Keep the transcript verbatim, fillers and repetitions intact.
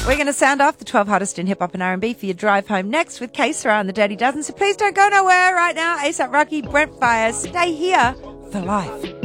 We're going to sound off the twelve hottest in hip-hop and R and B for your drive home next with K-Sara and the Dirty Dozen. So please don't go nowhere right now. ASAP Rocky, Brent Fires. Stay here for life.